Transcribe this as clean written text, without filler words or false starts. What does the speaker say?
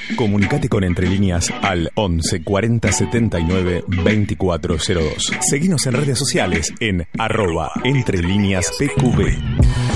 Comunicate con Entre Líneas al 11 40 79 2402. Seguinos en redes sociales en @entrelíneaspqb.